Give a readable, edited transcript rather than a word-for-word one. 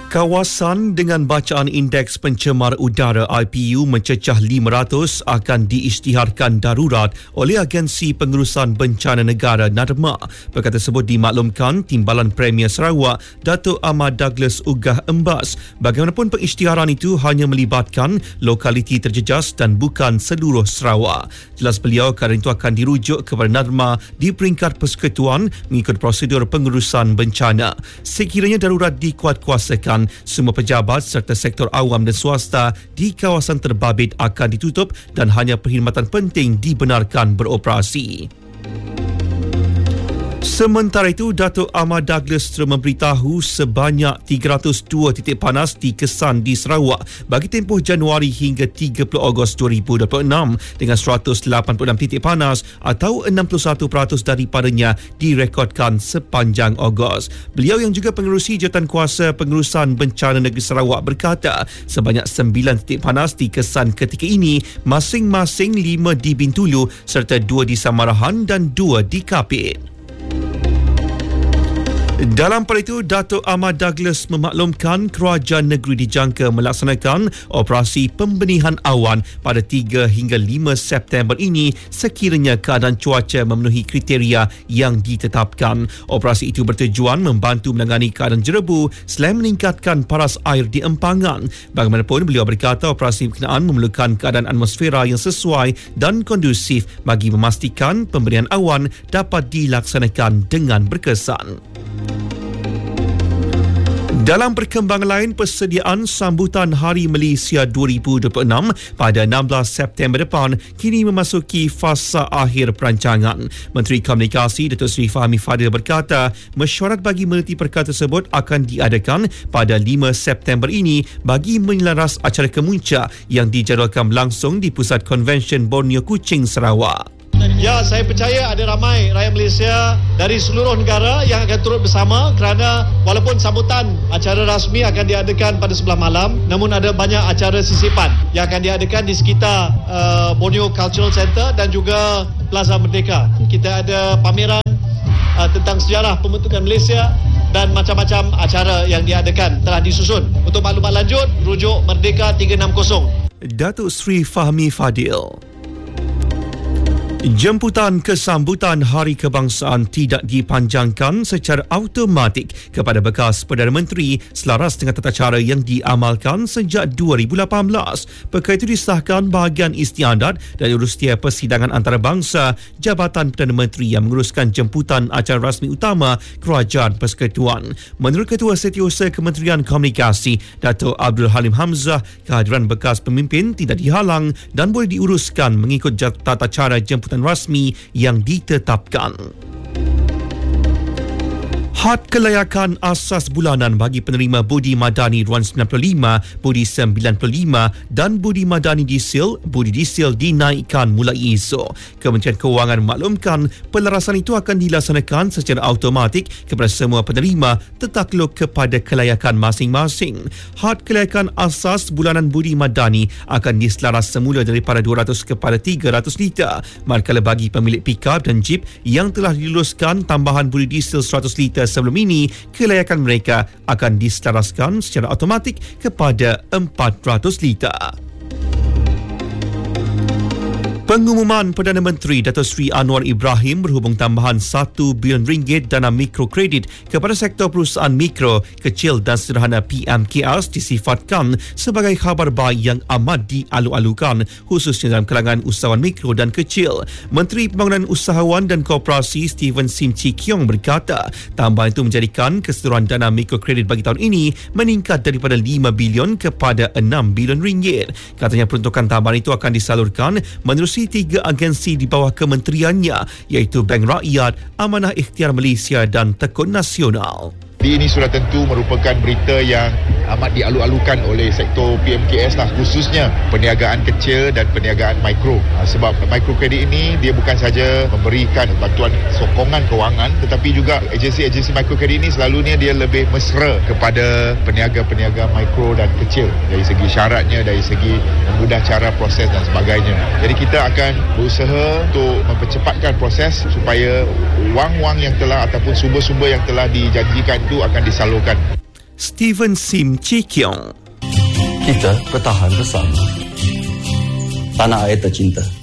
Kawasan dengan bacaan Indeks Pencemar Udara IPU mencecah 500 akan diisytiharkan darurat oleh Agensi Pengurusan Bencana Negara NADMA. Perkara tersebut dimaklumkan Timbalan Premier Sarawak, Datuk Ahmad Douglas Ugah Embas. Bagaimanapun pengisytiharan itu hanya melibatkan lokaliti terjejas dan bukan seluruh Sarawak. Jelas beliau keadaan itu akan dirujuk kepada NADMA di peringkat persekutuan mengikut prosedur pengurusan bencana. Sekiranya darurat dikuatkuasakan, semua pejabat serta sektor awam dan swasta di kawasan terbabit akan ditutup dan hanya perkhidmatan penting dibenarkan beroperasi. Sementara itu, Datuk Ahmad Douglas terus memberitahu sebanyak 302 titik panas dikesan di Sarawak bagi tempoh Januari hingga 30 Ogos 2026 dengan 186 titik panas atau 61% daripadanya direkodkan sepanjang Ogos. Beliau yang juga pengerusi Jawatankuasa Pengurusan Bencana Negeri Sarawak berkata sebanyak 9 titik panas dikesan ketika ini, masing-masing 5 di Bintulu serta 2 di Samarahan dan 2 di Kapit. Dalam pada itu, Datuk Ahmad Douglas memaklumkan kerajaan negeri dijangka melaksanakan operasi pembenihan awan pada 3 hingga 5 September ini sekiranya keadaan cuaca memenuhi kriteria yang ditetapkan. Operasi itu bertujuan membantu menangani keadaan jerebu selain meningkatkan paras air di empangan. Bagaimanapun, beliau berkata operasi berkenaan memerlukan keadaan atmosfera yang sesuai dan kondusif bagi memastikan pembenihan awan dapat dilaksanakan dengan berkesan. Dalam perkembangan lain, persediaan sambutan Hari Malaysia 2026 pada 16 September depan kini memasuki fasa akhir perancangan. Menteri Komunikasi Datuk Seri Fahmi Fadil berkata, mesyuarat bagi meneliti perkara tersebut akan diadakan pada 5 September ini bagi menyelaras acara kemuncak yang dijadualkan berlangsung di Pusat Konvensyen Borneo Kuching, Sarawak. Ya, saya percaya ada ramai rakyat Malaysia dari seluruh negara yang akan turut bersama kerana walaupun sambutan acara rasmi akan diadakan pada sebelah malam, namun ada banyak acara sisipan yang akan diadakan di sekitar Borneo Cultural Center dan juga Plaza Merdeka. Kita ada pameran tentang sejarah pembentukan Malaysia dan macam-macam acara yang diadakan telah disusun. Untuk maklumat lanjut, rujuk Merdeka 360. Datuk Seri Fahmi Fadil. Jemputan kesambutan Hari Kebangsaan tidak dipanjangkan secara automatik kepada bekas Perdana Menteri selaras dengan tata cara yang diamalkan sejak 2018. Perkara itu disahkan bahagian istiadat dan urusia persidangan antarabangsa Jabatan Perdana Menteri yang menguruskan jemputan acara rasmi utama Kerajaan Persekutuan. Menurut Ketua Setiausaha Kementerian Komunikasi, Datuk Abdul Halim Hamzah, kehadiran bekas pemimpin tidak dihalang dan boleh diuruskan mengikut tata cara jemputan rasmi yang ditetapkan. Had kelayakan asas bulanan bagi penerima Budi Madani Ruan 95, Budi 95 dan Budi Madani Diesel, Budi Diesel dinaikkan mulai esok. Kementerian Kewangan memaklumkan pelarasan itu akan dilaksanakan secara automatik kepada semua penerima tertakluk kepada kelayakan masing-masing. Had kelayakan asas bulanan Budi Madani akan diselaras semula daripada 200 kepada 300 liter. Manakala bagi pemilik pikap dan jeep yang telah diluluskan tambahan Budi Diesel 100 liter sebelum ini, kelayakan mereka akan diselaraskan secara automatik kepada 400 liter. Pengumuman Perdana Menteri Datuk Seri Anwar Ibrahim berhubung tambahan RM1 bilion dana mikrokredit kepada sektor perusahaan mikro, kecil dan sederhana PMKS disifatkan sebagai khabar baik yang amat dialu-alukan khususnya dalam kalangan usahawan mikro dan kecil. Menteri Pembangunan Usahawan dan Koperasi Stephen Sim Chi Kiong berkata, tambahan itu menjadikan keseluruhan dana mikrokredit bagi tahun ini meningkat daripada RM5 bilion kepada RM6 bilion. Katanya peruntukan tambahan itu akan disalurkan menerusi 3 agensi di bawah kementeriannya iaitu Bank Rakyat, Amanah Ikhtiar Malaysia dan Tekun Nasional. Ini sudah tentu merupakan berita yang amat dialu-alukan oleh sektor PMKS lah, khususnya perniagaan kecil dan perniagaan mikro. Sebab mikrokredit ini dia bukan saja memberikan bantuan sokongan kewangan, tetapi juga agensi-agensi mikrokredit ini selalunya dia lebih mesra kepada peniaga-peniaga mikro dan kecil dari segi syaratnya, dari segi memudah cara proses dan sebagainya. Jadi kita akan berusaha untuk mempercepatkan proses supaya wang-wang yang telah ataupun sumber-sumber yang telah dijanjikan itu akan disalurkan. Steven Sim Cikiong. Kita bertahan bersama. Tanah air tercinta.